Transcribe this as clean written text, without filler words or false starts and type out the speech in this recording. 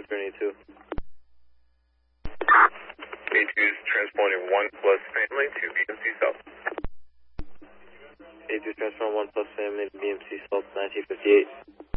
transferring A2. A2 is transporting 1 plus family to BMC South. A2 transferring 1 plus family to BMC South 1958.